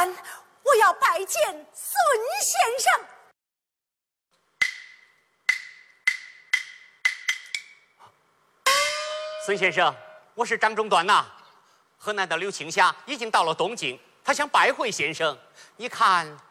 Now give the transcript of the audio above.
官，我要拜见孙先生。 孙先生，我是张中端呐。河南的刘青霞已经到了东京，她想拜会先生。你看